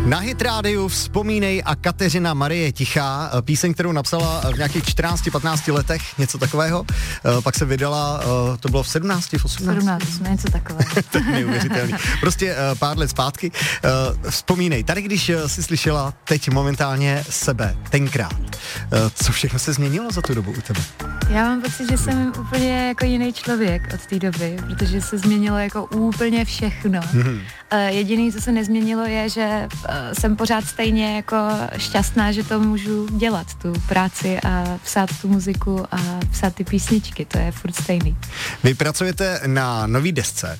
Na Hit rádiu Vzpomínej a Kateřina Marie Tichá, píseň, kterou napsala v nějakých 14-15 letech, něco takového, pak se vydala, to bylo v 17, v 18? 17, něco takového. To je neuvěřitelný. Prostě pár let zpátky. Vzpomínej, tady když jsi slyšela teď momentálně sebe, tenkrát, co všechno se změnilo za tu dobu u tebe? Já mám pocit, že jsem úplně jako jiný člověk od té doby, protože se změnilo jako úplně všechno. Jediné, co se nezměnilo, je, že jsem pořád stejně jako šťastná, že to můžu dělat, tu práci a psát tu muziku a psát ty písničky, to je furt stejný. Vy pracujete na nový desce.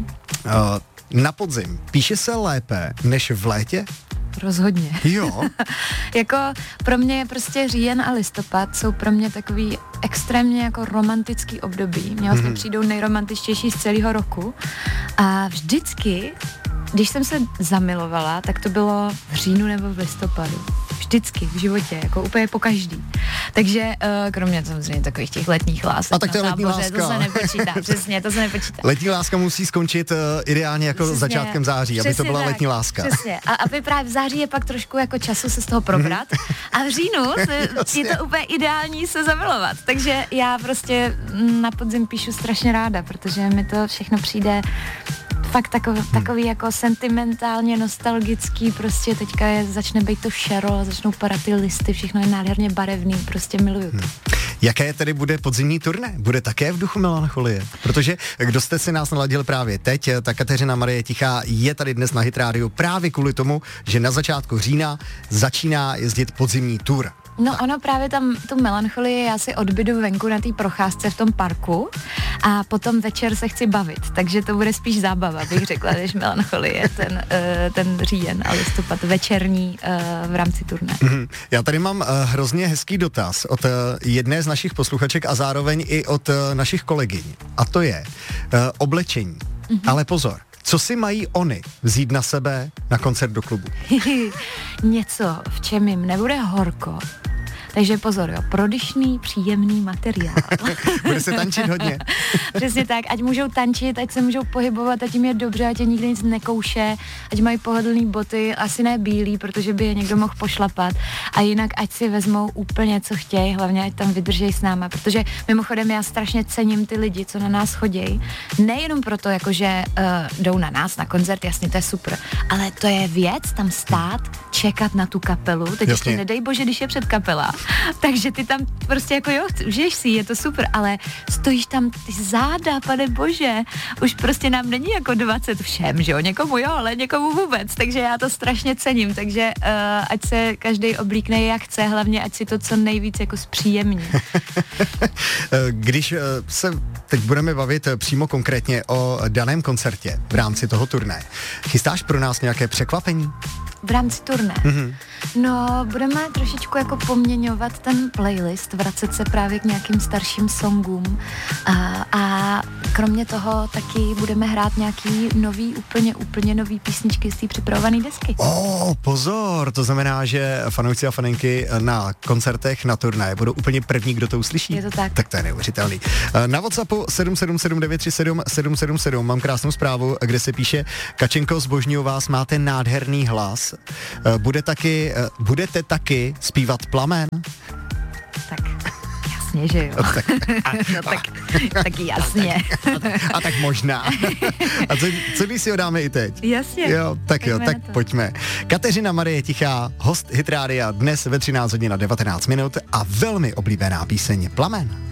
Na podzim. Píše se lépe než v létě? Rozhodně. Jo. Jako pro mě prostě říjen a listopad jsou pro mě takový extrémně jako romantický období. Mě vlastně přijdou nejromantičtější z celého roku. A vždycky, když jsem se zamilovala, tak to bylo v říjnu nebo v listopadu. Vždycky v životě, jako úplně po každý. Takže kromě samozřejmě takových těch letních lásek. A tak to je letní láska. To se nepočítá, přesně, to se nepočítá. Letní láska musí skončit ideálně jako přesně, začátkem září, aby to byla tak, letní láska. Přesně. A aby právě v září je pak trošku jako času se z toho probrat. A v říjnu je to úplně ideální se zamilovat. Takže já prostě na podzim píšu strašně ráda, protože mi to všechno přijde fakt takový jako sentimentálně nostalgický, prostě teďka začne být to šero, začnou padat ty listy, všechno je nádherně barevný, prostě miluju to. Jaké tedy bude podzimní turné? Bude také v duchu melancholie? Protože kdo jste si nás naladil právě teď, ta Kateřina Marie Tichá je tady dnes na Hit rádiu právě kvůli tomu, že na začátku října začíná jezdit podzimní tour. No ono právě tam tu melancholii já si odbydu venku na té procházce v tom parku a potom večer se chci bavit, takže to bude spíš zábava, bych řekla, než melancholie, ten říjen a listopad večerní v rámci turné. Já tady mám hrozně hezký dotaz od jedné z našich posluchaček a zároveň i od našich kolegyň a to je oblečení, ale pozor. Co si mají oni vzít na sebe na koncert do klubu? Něco, v čem jim nebude horko. Takže pozor, jo, prodyšný, příjemný materiál. Bude se tančit hodně. Přesně tak, ať můžou tančit, ať se můžou pohybovat, ať jim je dobře, ať je nikdy nic nekouše, ať mají pohodlný boty, asi ne bílý, protože by je někdo mohl pošlapat. A jinak ať si vezmou úplně, co chtějí, hlavně ať tam vydržej s náma, protože mimochodem já strašně cením ty lidi, co na nás chodí. Nejenom proto, jakože jdou na nás na koncert, jasně, to je super, ale to je věc tam stát, čekat na tu kapelu, teď ještě nedej bože, když je před kapela. Takže ty tam prostě jako jo, užiješ si, je to super, ale stojíš tam ty záda, pane bože, už prostě nám není jako 20 všem, že jo, někomu jo, ale někomu vůbec, takže já to strašně cením, takže ať se každej oblíkne jak chce, hlavně ať si to co nejvíc jako zpříjemní. Když se teď budeme bavit přímo konkrétně o daném koncertě v rámci toho turné, chystáš pro nás nějaké překvapení? V rámci turné. No, budeme trošičku jako poměňovat ten playlist, vracet se právě k nějakým starším songům a kromě toho taky budeme hrát nějaký nový, úplně nový písničky z té připravované desky. Pozor, to znamená, že fanoušci a faninky na koncertech, na turné budou úplně první, kdo to uslyší. Je to tak. Tak to je neuvěřitelný. Na WhatsAppu 7779337 mám krásnou zprávu, kde se píše: Kačenko, zbožňuju vás, máte nádherný hlas. Budete taky zpívat Plamen? Tak jasně, že jo. Tak jasně. A tak možná. A co když si ho dáme i teď? Jasně. Jo, tak pojďme. Kateřina Marie Tichá, host Hit rádia, dnes ve 13 hodin a 19 minut a velmi oblíbená píseň Plamen.